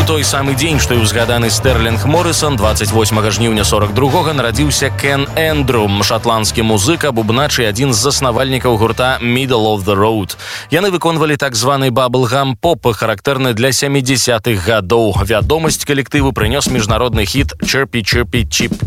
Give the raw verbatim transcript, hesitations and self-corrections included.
той самы дзень, што і ўзгаданы Стерлінг Моррисон, двадцять восьмага жніўня сорок другога нарадзіўся Кен Эндру, шатландскі музыка, бубнач і адзін з заснавальнікаў гурта Middle of the Road. Яны выконвалі так званы баблгам-поп, характэрны для сямідзесятых гадоў. Вядомасць калектыву прынёс міжнародны хіт «Chirpy Chirpy Chip